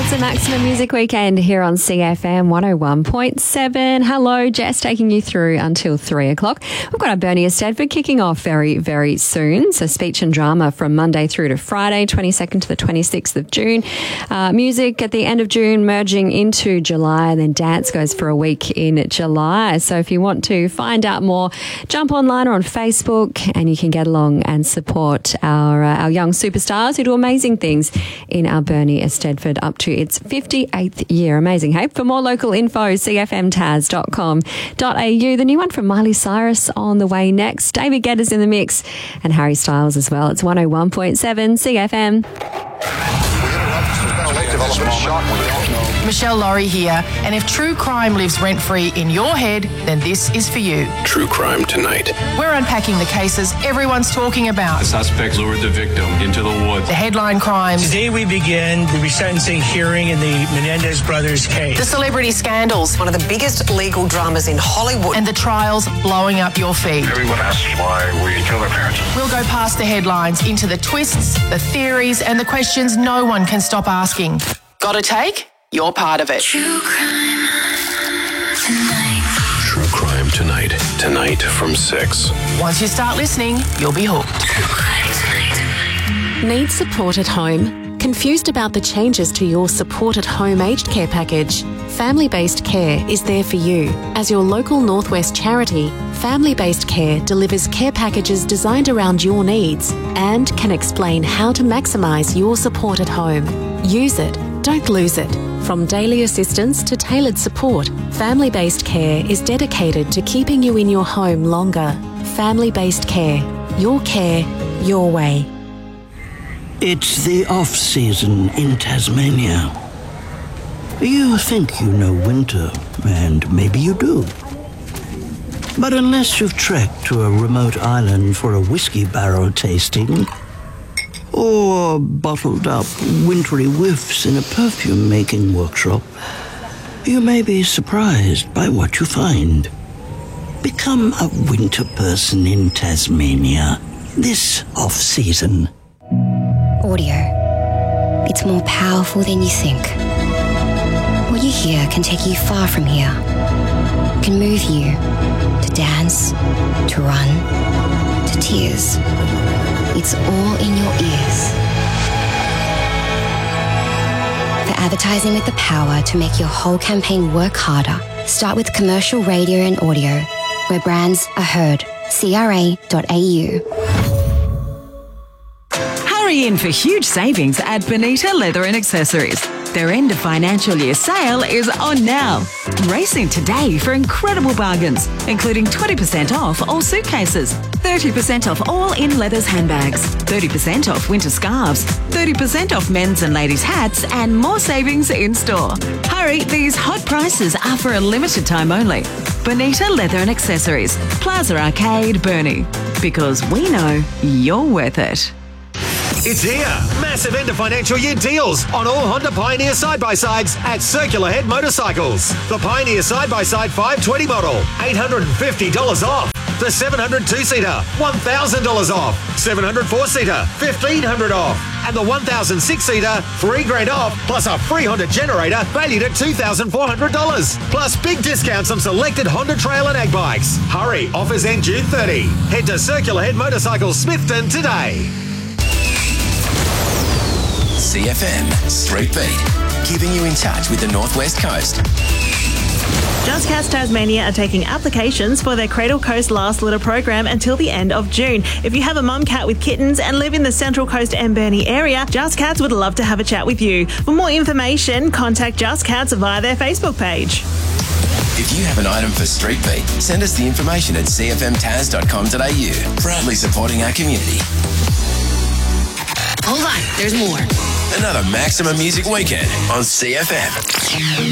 It's a Maximum Music Weekend here on CFM 101.7. Hello, Jess, taking you through until 3 o'clock. We've got our Bernie Estedford kicking off very, very soon. So speech and drama from Monday through to Friday, 22nd to the 26th of June. Music at the end of June, merging into July, and then dance goes for a week in July. So if you want to find out more, jump online or on Facebook and you can get along and support our young superstars who do amazing things in our Bernie Estedford up to its 58th year. Amazing, hey? For more local info, cfmtaz.com.au. The new one from Miley Cyrus on the way next. David Guetta's in the mix and Harry Styles as well. It's 101.7 CFM. Michelle Laurie here, and if true crime lives rent-free in your head, then this is for you. True Crime Tonight. We're unpacking the cases everyone's talking about. The suspect lured the victim into the woods. The headline crimes. Today we begin the resentencing hearing in the Menendez brothers case. The celebrity scandals. One of the biggest legal dramas in Hollywood. And the trials blowing up your feed. Everyone asks why we kill their parents. We'll go past the headlines into the twists, the theories, and the questions no one can stop asking. Got a take? You're part of it. True Crime Tonight. True Crime Tonight. Tonight from 6. Once you start listening, you'll be hooked. True Crime Tonight. Need support at home? Confused about the changes to your Support at Home aged care package? Family Based Care is there for you. As your local Northwest charity, Family Based Care delivers care packages designed around your needs and can explain how to maximise your support at home. Use it. Don't lose it. From daily assistance to tailored support, Family Based Care is dedicated to keeping you in your home longer. Family Based Care. Your care, your way. It's the off-season in Tasmania. You think you know winter, and maybe you do. But unless you've trekked to a remote island for a whiskey barrel tasting, or bottled up wintry whiffs in a perfume-making workshop, you may be surprised by what you find. Become a winter person in Tasmania this off-season. Audio. It's more powerful than you think. What you hear can take you far from here. Can move you to dance, to run, to tears. It's all in your ears. For advertising with the power to make your whole campaign work harder, start with commercial radio and audio, where brands are heard. CRA.au. Hurry in for huge savings at Bonita Leather and Accessories. Their end of financial year sale is on now. Race in today for incredible bargains, including 20% off all suitcases, 30% off all in leathers handbags, 30% off winter scarves, 30% off men's and ladies' hats, and more savings in store. Hurry, these hot prices are for a limited time only. Bonita Leather and Accessories, Plaza Arcade, Burnie. Because we know you're worth it. It's here. Massive end of financial year deals on all Honda Pioneer side-by-sides at Circular Head Motorcycles. The Pioneer side-by-side 520 model, $850 off. The 700 2-seater, $1,000 off. 700 4-seater, $1,500 off. And the 1,000 6-seater, $3,000 off, plus a free Honda generator valued at $2,400. Plus big discounts on selected Honda Trail and Ag bikes. Hurry, offers end June 30. Head to Circular Head Motorcycles Smithton today. CFM Street Beat, keeping you in touch with the Northwest Coast. Just Cats Tasmania are taking applications for their Cradle Coast Last Litter program until the end of June. If you have a mum cat with kittens and live in the Central Coast and Burnie area, Just Cats would love to have a chat with you. For more information, contact Just Cats via their Facebook page. If you have an item for Street Beat, send us the information at cfmtaz.com.au. Proudly supporting our community. Hold on, there's more. Another Maximum Music Weekend on CFM.